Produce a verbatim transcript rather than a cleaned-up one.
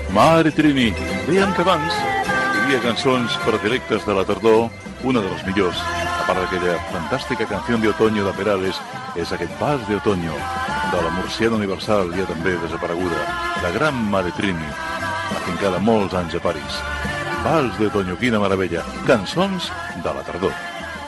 Mare Trini, dèiem que abans hi havia cançons predilectes de la tardor, una de les millors, a part d'aquella fantàstica canció de otoño de Perales, és aquest Vals de Otoño, de la Murciana Universal, ja també desapareguda, la gran Mare Trini, afincada molts anys a París. Vals de Otoño, quina meravella, cançons de la tardor.